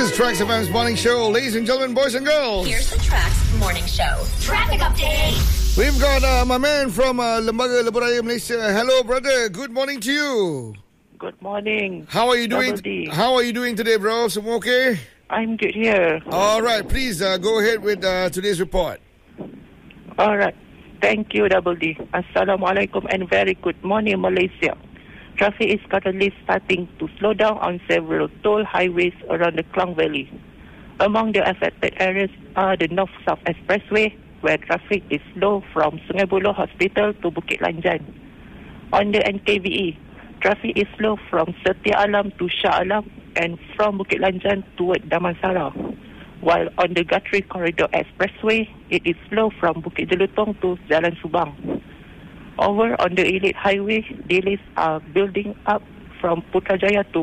This is Trax FM's morning show. Ladies and gentlemen, boys and girls. Here's the Trax morning show. Traffic update. We've got my man from Lembaga Lebuh Malaysia. Hello, brother. Good morning to you. Good morning. How are you doing? How are you doing today, bro? Some okay? I'm good here. All right. Please go ahead with today's report. All right. Thank you, Double D. Assalamualaikum and very good morning, Malaysia. Traffic is currently starting to slow down on several toll highways around the Klang Valley. Among the affected areas are the North-South Expressway, where traffic is slow from Sungai Buloh Hospital to Bukit Lanjan. On the NKVE, traffic is slow from Setia Alam to Shah Alam and from Bukit Lanjan toward Damansara. While on the Guthrie Corridor Expressway, it is slow from Bukit Jelutong to Jalan Subang. Over on the Elite Highway, delays are building up from Putrajaya to